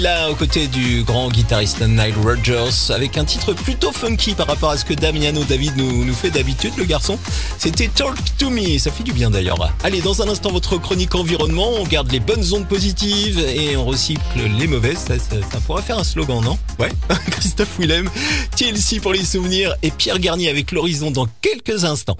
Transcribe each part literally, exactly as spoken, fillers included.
Là, aux côtés du grand guitariste Nile Rodgers, avec un titre plutôt funky par rapport à ce que Damiano David nous, nous fait d'habitude, le garçon. C'était Talk to Me, ça fait du bien d'ailleurs. Allez, dans un instant, votre chronique environnement, on garde les bonnes ondes positives et on recycle les mauvaises. Ça, ça, ça pourrait faire un slogan, non? Ouais, Christophe Willem, T L C pour les souvenirs et Pierre Garnier avec l'horizon dans quelques instants.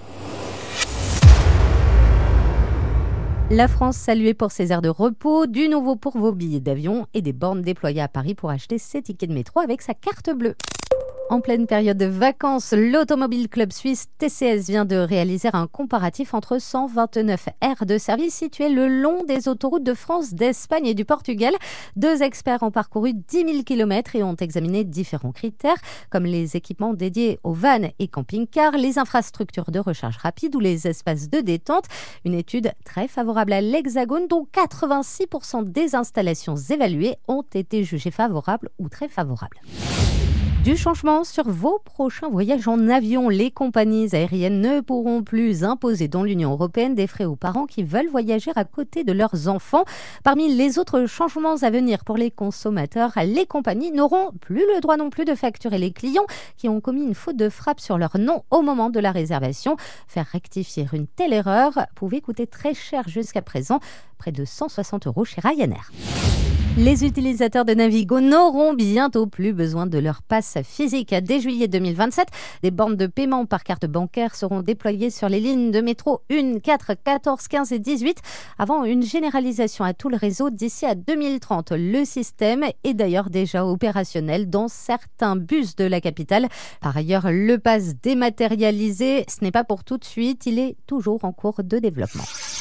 La France saluée pour ses aires de repos, du nouveau pour vos billets d'avion et des bornes déployées à Paris pour acheter ses tickets de métro avec sa carte bleue. En pleine période de vacances, l'Automobile Club Suisse T C S vient de réaliser un comparatif entre cent vingt-neuf aires de service situées le long des autoroutes de France, d'Espagne et du Portugal. Deux experts ont parcouru dix mille kilomètres et ont examiné différents critères comme les équipements dédiés aux vannes et camping-cars, les infrastructures de recharge rapide ou les espaces de détente. Une étude très favorable à l'Hexagone dont quatre-vingt-six pour cent des installations évaluées ont été jugées favorables ou très favorables. Du changement sur vos prochains voyages en avion. Les compagnies aériennes ne pourront plus imposer dans l'Union européenne des frais aux parents qui veulent voyager à côté de leurs enfants. Parmi les autres changements à venir pour les consommateurs, les compagnies n'auront plus le droit non plus de facturer les clients qui ont commis une faute de frappe sur leur nom au moment de la réservation. Faire rectifier une telle erreur pouvait coûter très cher jusqu'à présent, près de cent soixante euros chez Ryanair. Les utilisateurs de Navigo n'auront bientôt plus besoin de leur passe physique. Dès juillet deux mille vingt-sept, des bornes de paiement par carte bancaire seront déployées sur les lignes de métro un, quatre, quatorze, quinze et dix-huit avant une généralisation à tout le réseau d'ici à deux mille trente. Le système est d'ailleurs déjà opérationnel dans certains bus de la capitale. Par ailleurs, le pass dématérialisé, ce n'est pas pour tout de suite, il est toujours en cours de développement.